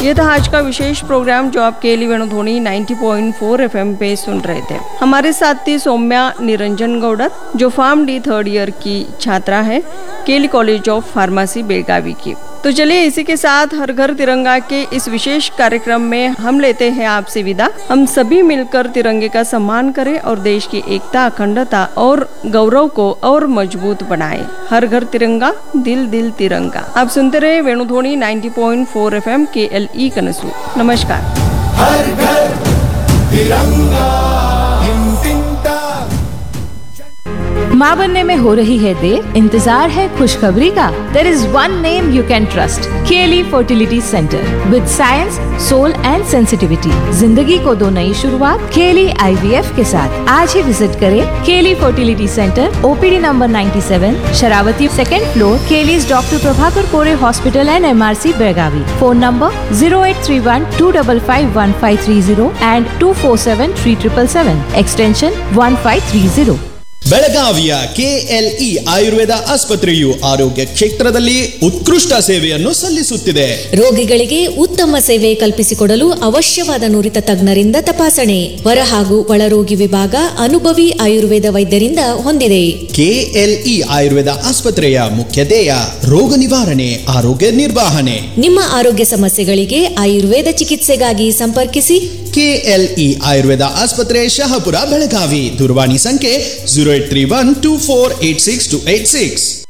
ये था आज का विशेष प्रोग्राम जो आप केली वेणुध्वनि 90.4 FM पे सुन रहे थे। हमारे साथ थी सौम्या निरंजन गौडर जो फार्म डी 3rd ईयर की छात्रा है केली कॉलेज ऑफ फार्मेसी बेलगावी की। तो चलिए इसी के साथ हर घर तिरंगा के इस विशेष कार्यक्रम में हम लेते हैं आपसे विदा। हम सभी मिलकर तिरंगे का सम्मान करें और देश की एकता, अखंडता और गौरव को और मजबूत बनाएं। हर घर तिरंगा, दिल दिल तिरंगा। आप सुनते रहे वेणुध्वनि 90.4 FM KLE कनसू। नमस्कार। हर घर तिरंगा। माँ बनने में हो रही है देर, इंतजार है खुशखबरी का। There is one name you can trust, KLE Fertility Center with science, soul and sensitivity। जिंदगी को दो नई शुरुआत KLE IVF के साथ। आज ही विजिट करें KLE Fertility Center, OPD number 97, Sharavati 2nd floor, KLE's doctor Prabhakar कोरे hospital and MRC Belagavi. Phone number 0831-255-1530 and 247-3777, extension 1530। ಬೆಳಗಾವಿಯ KLE ಆಯುರ್ವೇದ ಆಸ್ಪತ್ರೆಯು ಆರೋಗ್ಯ ಕ್ಷೇತ್ರದಲ್ಲಿ ಉತ್ಕೃಷ್ಟ ಸೇವೆಯನ್ನು ಸಲ್ಲಿಸುತ್ತಿದೆ. ರೋಗಿಗಳಿಗೆ ಉತ್ತಮ ಸೇವೆ ಕಲ್ಪಿಸಿಕೊಡಲು ಅವಶ್ಯವಾದ ನುರಿತ ತಜ್ಞರಿಂದ ತಪಾಸಣೆ, ಹೊರ ಹಾಗೂ ಒಳರೋಗಿ ವಿಭಾಗ ಅನುಭವಿ ಆಯುರ್ವೇದ ವೈದ್ಯರಿಂದ ಹೊಂದಿದೆ. KLE ಆಯುರ್ವೇದ ಆಸ್ಪತ್ರೆಯ ಮುಖ್ಯ ಧ್ಯೇಯ ರೋಗ ನಿವಾರಣೆ, ಆರೋಗ್ಯ ನಿರ್ವಹಣೆ. ನಿಮ್ಮ ಆರೋಗ್ಯ ಸಮಸ್ಯೆಗಳಿಗೆ ಆಯುರ್ವೇದ ಚಿಕಿತ್ಸೆಗಾಗಿ ಸಂಪರ್ಕಿಸಿ KLE ಆಯುರ್ವೇದ ಆಸ್ಪತ್ರೆ ಶಹಾಪುರ ಬೆಳಗಾವಿ. ದೂರವಾಣಿ ಸಂಖ್ಯೆ 0831248686.